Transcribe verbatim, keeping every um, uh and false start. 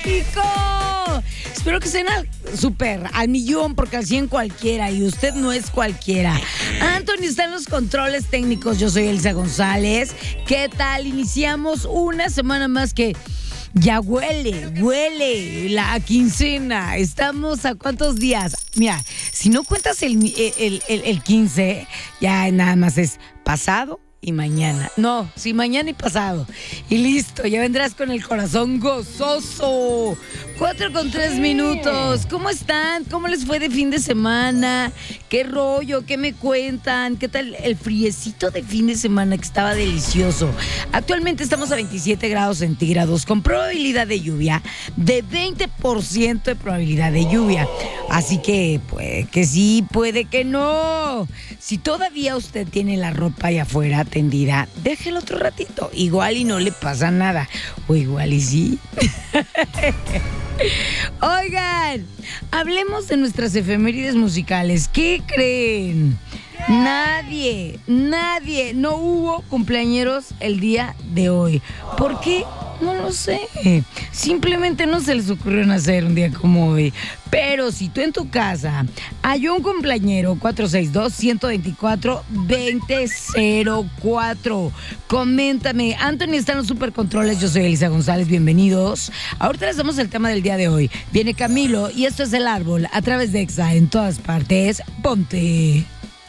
México. Espero que estén al súper, al millón, porque al cien cualquiera, y usted no es cualquiera. Anthony está en los controles técnicos, yo soy Elisa González. ¿Qué tal? Iniciamos una semana más que ya huele, huele la quincena. Estamos a cuántos días. Mira, si no cuentas el, el, el, el quince, ya nada más es pasado y mañana. No, sí, mañana y pasado. Y listo, ya vendrás con el corazón gozoso. Cuatro con tres minutos. ¿Cómo están? ¿Cómo les fue de fin de semana? ¿Qué rollo? ¿Qué me cuentan? ¿Qué tal el friecito de fin de semana que estaba delicioso? Actualmente estamos a veintisiete grados centígrados con probabilidad de lluvia de veinte por ciento de probabilidad de lluvia. Así que puede que sí, puede que no. Si todavía usted tiene la ropa allá afuera tendida, déjelo otro ratito. Igual y no le pasa nada. O igual y sí. Oigan, hablemos de nuestras efemérides musicales. ¿Qué creen? Nadie, nadie, no hubo cumpleañeros el día de hoy. ¿Por qué? No lo sé. Simplemente no se les ocurrió nacer un día como hoy. Pero si tú en tu casa hay un cumpleañero, cuatro seis dos, uno dos cuatro, dos cero cero cuatro. Coméntame. Anthony está en los supercontroles. Yo soy Elisa González. Bienvenidos. Ahorita les damos el tema del día de hoy. Viene Camilo y esto es El Árbol a través de Exa en todas partes. Ponte.